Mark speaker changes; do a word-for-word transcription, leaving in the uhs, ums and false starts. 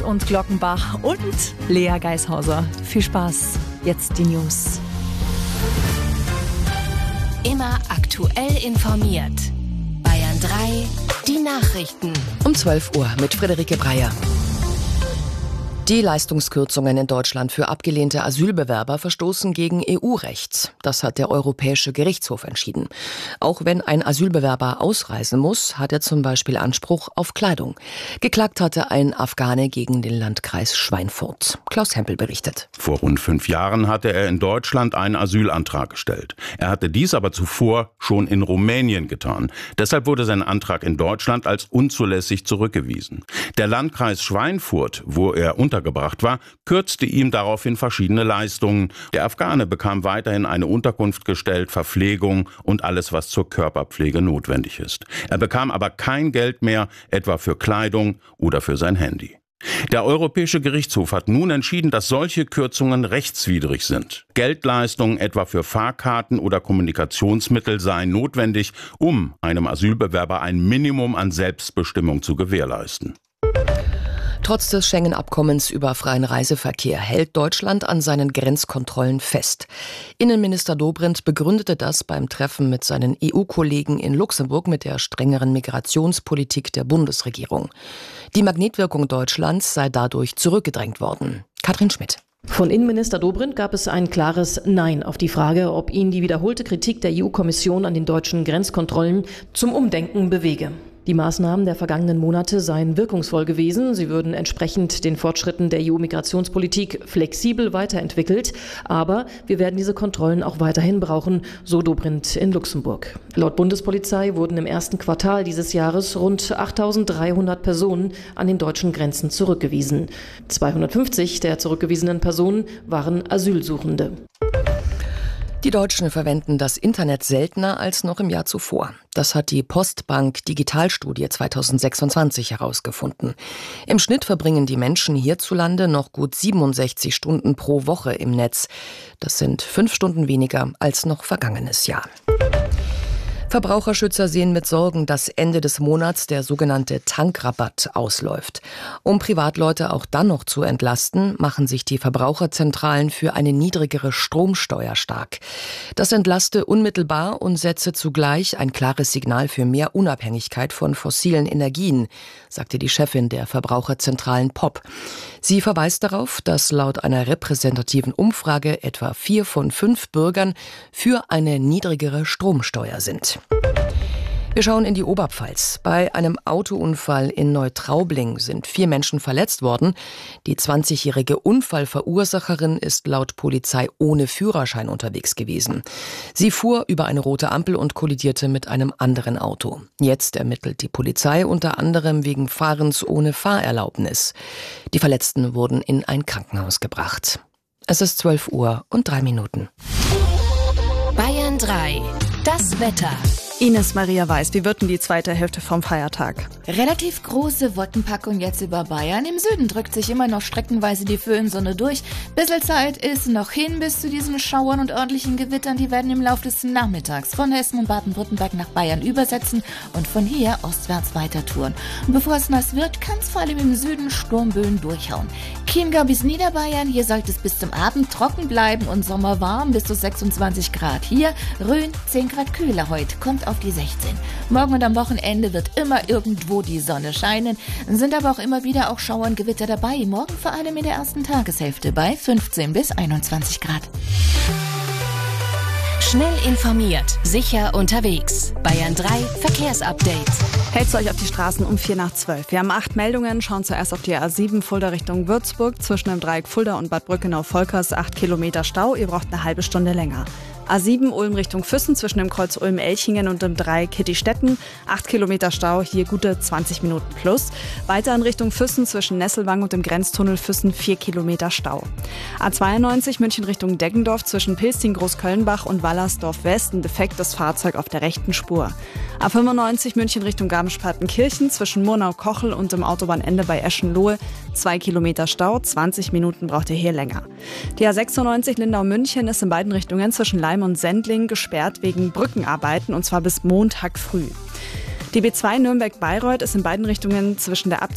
Speaker 1: und Glockenbach und Lea Geishauser. Viel Spaß. Jetzt die News.
Speaker 2: Immer aktuell informiert. Bayern drei, die Nachrichten.
Speaker 3: Um zwölf Uhr mit Friederike Breyer. Die Leistungskürzungen in Deutschland für abgelehnte Asylbewerber verstoßen gegen E U-Recht. Das hat der Europäische Gerichtshof entschieden. Auch wenn ein Asylbewerber ausreisen muss, hat er zum Beispiel Anspruch auf Kleidung. Geklagt hatte ein Afghane gegen den Landkreis Schweinfurt. Klaus Hempel berichtet.
Speaker 4: Vor rund fünf Jahren hatte er in Deutschland einen Asylantrag gestellt. Er hatte dies aber zuvor schon in Rumänien getan. Deshalb wurde sein Antrag in Deutschland als unzulässig zurückgewiesen. Der Landkreis Schweinfurt, wo er unter gebracht war, kürzte ihm daraufhin verschiedene Leistungen. Der Afghane bekam weiterhin eine Unterkunft gestellt, Verpflegung und alles, was zur Körperpflege notwendig ist. Er bekam aber kein Geld mehr, etwa für Kleidung oder für sein Handy. Der Europäische Gerichtshof hat nun entschieden, dass solche Kürzungen rechtswidrig sind. Geldleistungen etwa für Fahrkarten oder Kommunikationsmittel seien notwendig, um einem Asylbewerber ein Minimum an Selbstbestimmung zu gewährleisten.
Speaker 3: Trotz des Schengen-Abkommens über freien Reiseverkehr hält Deutschland an seinen Grenzkontrollen fest. Innenminister Dobrindt begründete das beim Treffen mit seinen E U-Kollegen in Luxemburg mit der strengeren Migrationspolitik der Bundesregierung. Die Magnetwirkung Deutschlands sei dadurch zurückgedrängt worden. Katrin Schmidt.
Speaker 5: Von Innenminister Dobrindt gab es ein klares Nein auf die Frage, ob ihn die wiederholte Kritik der E U-Kommission an den deutschen Grenzkontrollen zum Umdenken bewege. Die Maßnahmen der vergangenen Monate seien wirkungsvoll gewesen. Sie würden entsprechend den Fortschritten der E U-Migrationspolitik flexibel weiterentwickelt. Aber wir werden diese Kontrollen auch weiterhin brauchen, so Dobrindt in Luxemburg. Laut Bundespolizei wurden im ersten Quartal dieses Jahres rund achttausenddreihundert Personen an den deutschen Grenzen zurückgewiesen. zweihundertfünfzig der zurückgewiesenen Personen waren Asylsuchende.
Speaker 3: Die Deutschen verwenden das Internet seltener als noch im Jahr zuvor. Das hat die Postbank Digitalstudie zweitausendsechsundzwanzig herausgefunden. Im Schnitt verbringen die Menschen hierzulande noch gut siebenundsechzig Stunden pro Woche im Netz. Das sind fünf Stunden weniger als noch vergangenes Jahr. Verbraucherschützer sehen mit Sorgen, dass Ende des Monats der sogenannte Tankrabatt ausläuft. Um Privatleute auch dann noch zu entlasten, machen sich die Verbraucherzentralen für eine niedrigere Stromsteuer stark. Das entlaste unmittelbar und setze zugleich ein klares Signal für mehr Unabhängigkeit von fossilen Energien, sagte die Chefin der Verbraucherzentralen P O P. Sie verweist darauf, dass laut einer repräsentativen Umfrage etwa vier von fünf Bürgern für eine niedrigere Stromsteuer sind. Wir schauen in die Oberpfalz. Bei einem Autounfall in Neutraubling sind vier Menschen verletzt worden. Die zwanzigjährige Unfallverursacherin ist laut Polizei ohne Führerschein unterwegs gewesen. Sie fuhr über eine rote Ampel und kollidierte mit einem anderen Auto. Jetzt ermittelt die Polizei unter anderem wegen Fahrens ohne Fahrerlaubnis. Die Verletzten wurden in ein Krankenhaus gebracht. Es ist zwölf Uhr und drei Minuten.
Speaker 2: Bayern drei. Das Wetter.
Speaker 1: Ines Maria Weiß, wie wird denn die zweite Hälfte vom Feiertag?
Speaker 6: Relativ große Wolkenpackung jetzt über Bayern. Im Süden drückt sich immer noch streckenweise die Föhnsonne durch. Bissl Zeit ist noch hin bis zu diesen Schauern und ordentlichen Gewittern. Die werden im Laufe des Nachmittags von Hessen und Baden-Württemberg nach Bayern übersetzen und von hier ostwärts weiter touren. Und bevor es nass wird, kann es vor allem im Süden Sturmböen durchhauen. Chiemgau bis Niederbayern, hier sollte es bis zum Abend trocken bleiben und sommerwarm bis zu sechsundzwanzig Grad. Hier Rhön zehn Grad kühler heute, kommt auf die sechzehn. Morgen und am Wochenende wird immer irgendwo die Sonne scheinen, sind aber auch immer wieder auch Schauer und Gewitter dabei. Morgen vor allem in der ersten Tageshälfte bei fünfzehn bis einundzwanzig Grad.
Speaker 2: Schnell informiert, sicher unterwegs. Bayern drei Verkehrsupdate.
Speaker 1: Hältst du euch auf die Straßen um vier nach zwölf. Wir haben acht Meldungen, schauen zuerst auf die A sieben Fulda Richtung Würzburg. Zwischen dem Dreieck Fulda und Bad Brückenau-Volkers acht Kilometer Stau. Ihr braucht eine halbe Stunde länger. A sieben Ulm Richtung Füssen zwischen dem Kreuz Ulm-Elchingen und dem Dreieck Hittistetten. acht Kilometer Stau, hier gute zwanzig Minuten plus. Weiter in Richtung Füssen zwischen Nesselwang und dem Grenztunnel Füssen vier Kilometer Stau. A zweiundneunzig München Richtung Deggendorf zwischen Pilsting, Großkölnbach und Wallersdorf West. Ein defektes Fahrzeug auf der rechten Spur. A fünfundneunzig München Richtung Garmisch-Partenkirchen zwischen Murnau-Kochel und dem Autobahnende bei Eschenlohe. zwei Kilometer Stau, zwanzig Minuten braucht ihr hier länger. Die A sechsundneunzig Lindau-München ist in beiden Richtungen zwischen Leim und Sendling gesperrt wegen Brückenarbeiten und zwar bis Montag früh. Die B zwei Nürnberg-Bayreuth ist in beiden Richtungen zwischen der Abzweigung